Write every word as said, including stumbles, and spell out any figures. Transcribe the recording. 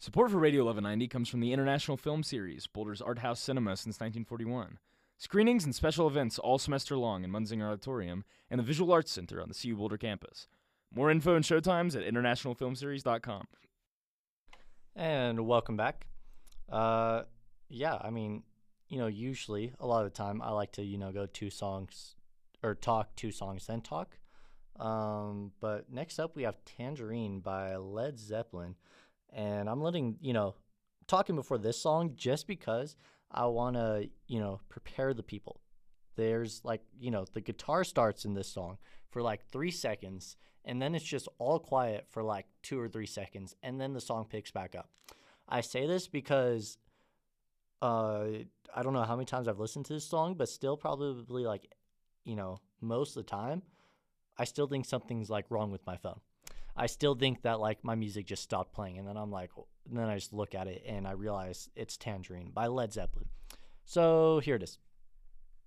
Support for Radio eleven ninety comes from the International Film Series, Boulder's art house cinema since nineteen forty-one. Screenings and special events all semester long in Munzinger Auditorium and the Visual Arts Center on the C U Boulder campus. More info and showtimes at international film series dot com. And welcome back. Uh, yeah, I mean, you know, usually a lot of the time I like to, you know, go two songs or talk two songs, then talk. Um, but next up we have Tangerine by Led Zeppelin. And I'm letting, you know, talking before this song just because I want to, you know, prepare the people. There's like, you know, the guitar starts in this song for like three seconds, and then it's just all quiet for like two or three seconds, and then the song picks back up. I say this because uh, I don't know how many times I've listened to this song, but still probably like, you know, most of the time, I still think something's like wrong with my phone. I still think that like my music just stopped playing, and then I'm like, and then I just look at it and I realize it's Tangerine by Led Zeppelin. So here it is.